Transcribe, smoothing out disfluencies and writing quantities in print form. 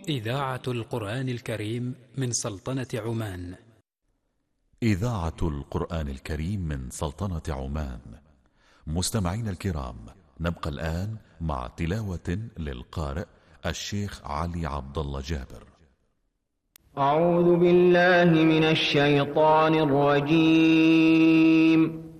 إذاعة القرآن الكريم من سلطنة عمان. إذاعة القرآن الكريم من سلطنة عمان. مستمعين الكرام، نبقى الآن مع تلاوة للقارئ الشيخ علي عبد الله جابر. أعوذ بالله من الشيطان الرجيم.